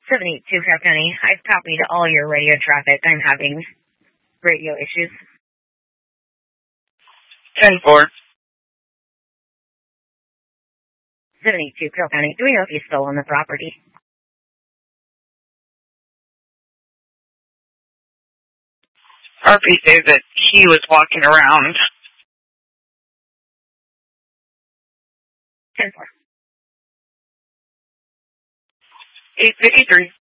782 Carroll County. I've copied all your radio traffic. I'm having radio issues. 10-4. 782 Carroll County. Do we know if he's still on the property? RP says that he was walking around. 10-4. 853.